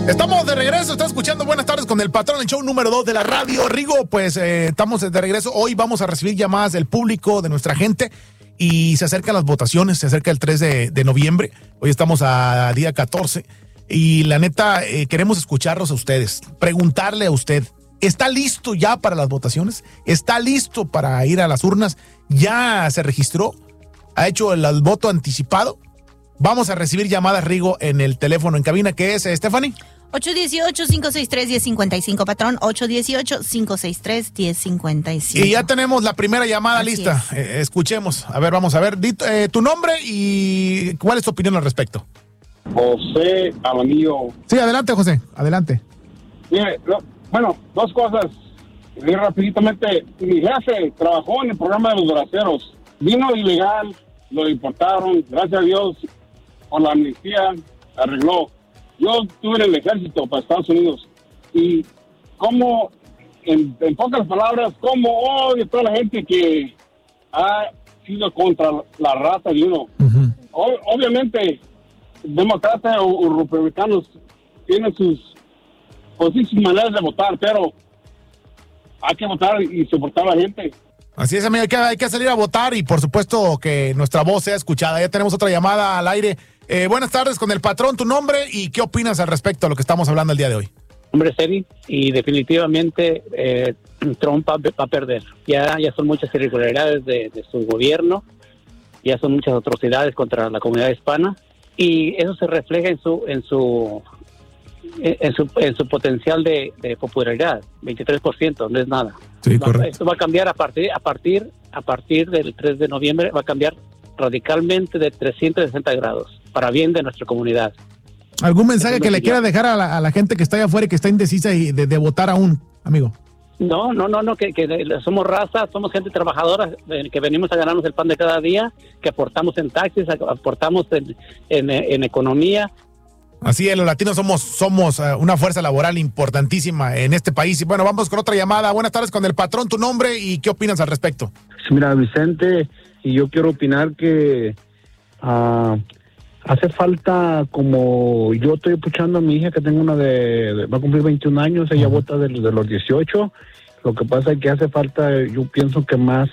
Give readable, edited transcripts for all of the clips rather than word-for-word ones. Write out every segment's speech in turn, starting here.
Estamos de regreso, está escuchando Buenas Tardes con el Patrón, el show número 2 de la radio. Rigo, pues estamos de regreso. Hoy vamos a recibir llamadas del público, de nuestra gente, y se acercan las votaciones, se acerca el 3 de noviembre. Hoy estamos a día 14 y la neta queremos escucharlos a ustedes, preguntarle a usted, ¿está listo ya para las votaciones? ¿Está listo para ir a las urnas? ¿Ya se registró? ¿Ha hecho el voto anticipado? Vamos a recibir llamadas, Rigo, en el teléfono en cabina, que es, Stephanie. 818-563-1055, patrón, 818-563-1055. Y ya tenemos la primera llamada. Así lista. Escuchemos. A ver, vamos a ver. Tu nombre y cuál es tu opinión al respecto. José Alamillo. Sí, adelante, José. Adelante. Mire, bueno, dos cosas. Muy rapiditamente. Mi jefe trabajó en el programa de los braceros. Vino ilegal, lo deportaron. Gracias a Dios, por la amnistía, arregló. Yo estuve en el ejército para Estados Unidos y como, en pocas palabras, como odio a toda la gente que ha sido contra la raza de uno. Uh-huh. Obviamente, demócratas o republicanos tienen sus maneras de votar, pero hay que votar y soportar a la gente. Así es, amigo, hay que salir a votar y por supuesto que nuestra voz sea escuchada. Ya tenemos otra llamada al aire. Buenas tardes con el Patrón, tu nombre y qué opinas al respecto de lo que estamos hablando el día de hoy. Hombre, Seri, y definitivamente Trump va a perder. Ya son muchas irregularidades de su gobierno, ya son muchas atrocidades contra la comunidad hispana y eso se refleja en su potencial de popularidad, 23%, no es nada. Sí, correcto. Esto va a cambiar a partir del 3 de noviembre, va a cambiar radicalmente de 360 grados, para bien de nuestra comunidad. ¿Algún mensaje que le quiera dejar a la gente que está allá afuera y que está indecisa y de votar aún, amigo? No, que somos raza, somos gente trabajadora, que venimos a ganarnos el pan de cada día, que aportamos en taxis, aportamos en economía. Así es, los latinos somos una fuerza laboral importantísima en este país. Y bueno, vamos con otra llamada. Buenas tardes con el Patrón, tu nombre y qué opinas al respecto. Mira, Vicente, y yo quiero opinar que hace falta, como yo estoy escuchando a mi hija que tengo una va a cumplir 21 años, ella vota de los 18. Lo que pasa es que hace falta, yo pienso que más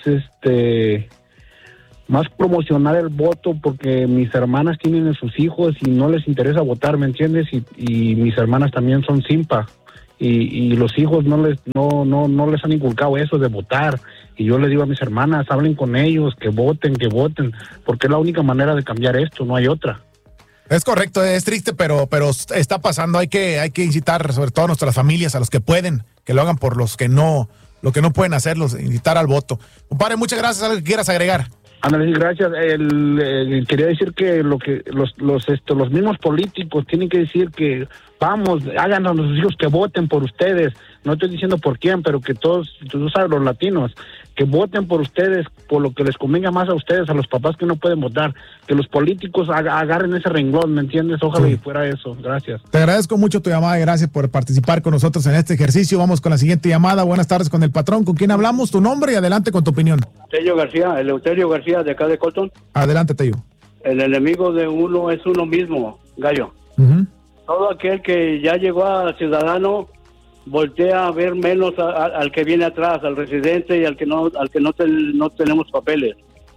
promocionar el voto, porque mis hermanas tienen a sus hijos y no les interesa votar, ¿me entiendes? Y mis hermanas también son simpa y los hijos no les han inculcado eso de votar. Y yo les digo a mis hermanas, hablen con ellos, que voten, porque es la única manera de cambiar esto, no hay otra. Es correcto, es triste, pero está pasando. Hay que incitar, sobre todo a nuestras familias, a los que pueden, que lo hagan por los que no pueden hacerlos, incitar al voto. Compadre, muchas gracias. ¿Algo que quieras agregar? Ándale, gracias. Quería decir que los mismos políticos tienen que decir que vamos, hagan a los hijos que voten por ustedes. No estoy diciendo por quién, pero que todos, tú sabes, los latinos, que voten por ustedes, por lo que les convenga más a ustedes, a los papás que no pueden votar. Que los políticos agarren ese renglón, ¿me entiendes? Ojalá y fuera eso. Gracias. Te agradezco mucho tu llamada y gracias por participar con nosotros en este ejercicio. Vamos con la siguiente llamada. Buenas tardes con el Patrón. ¿Con quién hablamos? Tu nombre y adelante con tu opinión. Tello García, Eleuterio García de acá de Colton. Adelante, Tello. El enemigo de uno es uno mismo, gallo. Uh-huh. Todo aquel que ya llegó a ciudadano voltea a ver menos al que viene atrás, al residente y al que no tenemos papeles.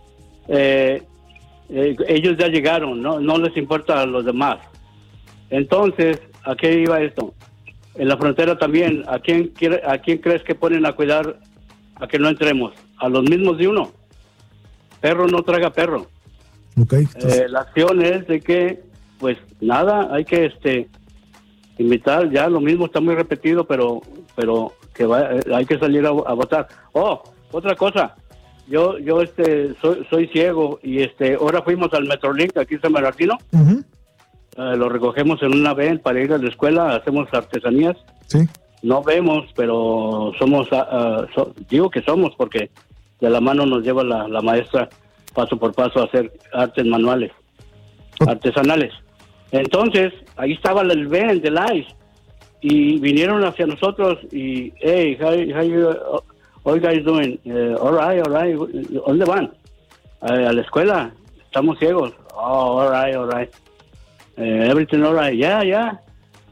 Ellos ya llegaron, no les importa a los demás. Entonces, ¿a qué iba esto? En la frontera también, ¿a quién crees que ponen a cuidar a que no entremos? A los mismos de uno. Perro no traga perro. Okay, la acción es de que, pues nada, hay que invitar, ya lo mismo está muy repetido, pero que hay que salir a votar. Oh, otra cosa, yo soy ciego y ahora fuimos al Metrolink aquí en San Bernardino. Uh-huh. Lo recogemos en una van para ir a la escuela, hacemos artesanías. Sí. No vemos, pero somos, digo que somos porque de la mano nos lleva la maestra paso por paso a hacer artes manuales, artesanales. Entonces, ahí estaba el van del ICE y vinieron hacia nosotros y, hey, how you guys doing? All right. ¿Dónde van? A la escuela. Estamos ciegos. Oh, all right. Everything all right. Yeah.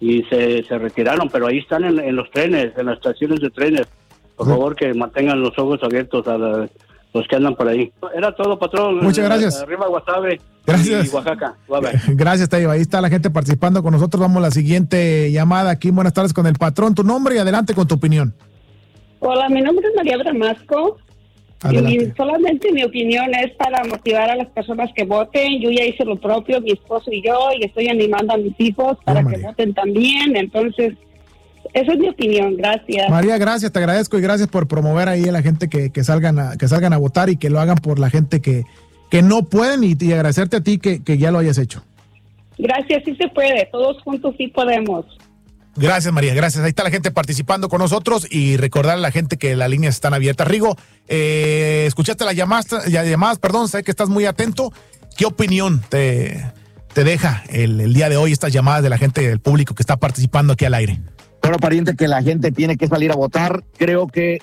y se retiraron, pero ahí están en los trenes, en las estaciones de trenes. Por favor, que mantengan los ojos abiertos a los que andan por ahí. Era todo, patrón. Muchas gracias. Arriba Guasave. Gracias. Y Oaxaca. Bye. Gracias, Tayo. Ahí está la gente participando con nosotros. Vamos a la siguiente llamada aquí. Buenas tardes con el patrón. Tu nombre y adelante con tu opinión. Hola, mi nombre es María Bramasco. Adelante. Y solamente mi opinión es para motivar a las personas que voten. Yo ya hice lo propio, mi esposo y yo, y estoy animando a mis hijos para que voten también. Entonces, esa es mi opinión. Gracias. María, gracias, te agradezco y gracias por promover ahí a la gente que salgan a votar y que lo hagan por la gente que no pueden y agradecerte a ti que ya lo hayas hecho. Gracias, sí se puede. Todos juntos sí podemos. Gracias, María, gracias. Ahí está la gente participando con nosotros y recordar a la gente que las líneas están abiertas. Rigo, escuchaste las llamadas, perdón, sé que estás muy atento. ¿Qué opinión te deja el día de hoy estas llamadas de la gente del público que está participando aquí al aire? Bueno, pariente, que la gente tiene que salir a votar. Creo que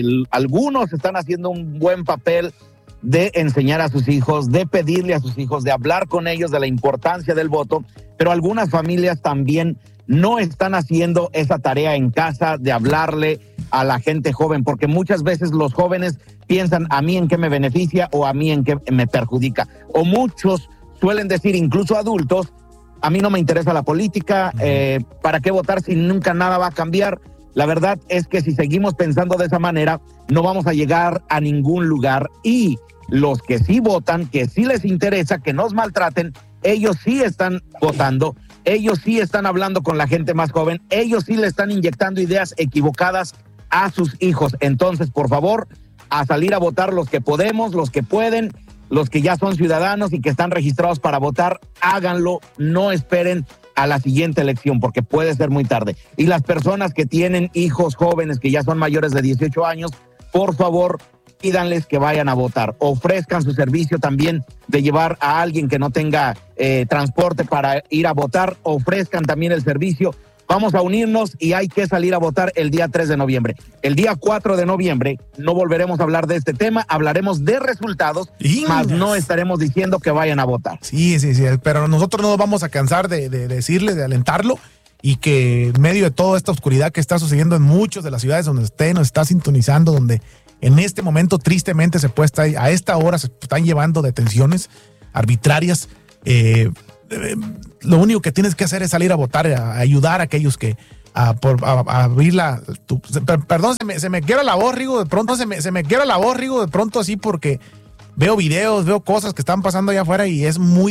algunos están haciendo un buen papel de enseñar a sus hijos, de pedirle a sus hijos, de hablar con ellos de la importancia del voto, pero algunas familias también no están haciendo esa tarea en casa de hablarle a la gente joven, porque muchas veces los jóvenes piensan a mí en qué me beneficia o a mí en qué me perjudica. O muchos suelen decir, incluso adultos, a mí no me interesa la política, ¿para qué votar si nunca nada va a cambiar? La verdad es que si seguimos pensando de esa manera, no vamos a llegar a ningún lugar y los que sí votan, que sí les interesa que nos maltraten, ellos sí están votando, ellos sí están hablando con la gente más joven, ellos sí le están inyectando ideas equivocadas a sus hijos. Entonces, por favor, a salir a votar los que podemos, los que pueden, los que ya son ciudadanos y que están registrados para votar, háganlo, no esperen a la siguiente elección porque puede ser muy tarde. Y las personas que tienen hijos jóvenes que ya son mayores de 18 años, por favor, pídanles que vayan a votar. Ofrezcan su servicio también de llevar a alguien que no tenga transporte para ir a votar. Ofrezcan también el servicio. Vamos a unirnos y hay que salir a votar el día 3 de noviembre. El día 4 de noviembre no volveremos a hablar de este tema, hablaremos de resultados, más no estaremos diciendo que vayan a votar. Sí, pero nosotros no nos vamos a cansar de decirle, de alentarlo y que en medio de toda esta oscuridad que está sucediendo en muchas de las ciudades donde usted nos está sintonizando, donde en este momento tristemente se puede estar, a esta hora se están llevando detenciones arbitrarias, lo único que tienes que hacer es salir a votar, a ayudar a aquellos que a abrir perdón, se me quiebra la voz, Rigo, de pronto se me quiebra la voz, Rigo, de pronto así porque veo videos, veo cosas que están pasando allá afuera y es muy